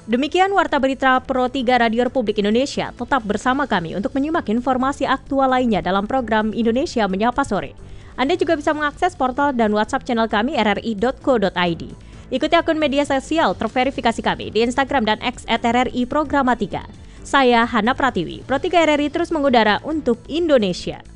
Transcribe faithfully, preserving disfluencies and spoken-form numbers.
Demikian Warta Berita Pro tiga Radio Republik Indonesia. Tetap bersama kami untuk menyimak informasi aktual lainnya dalam program Indonesia Menyapa Sore. Anda juga bisa mengakses portal dan WhatsApp channel kami r r i dot co dot i d. Ikuti akun media sosial terverifikasi kami di Instagram dan X at r r i programa tiga. Saya Hana Pratiwi, Pro tiga R R I terus mengudara untuk Indonesia.